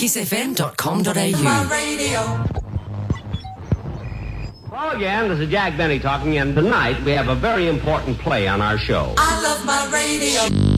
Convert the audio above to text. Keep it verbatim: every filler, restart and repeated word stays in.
kiss f m dot com dot a u. Hello again, this is Jack Benny talking, and tonight we have a very important play on our show. I love my radio.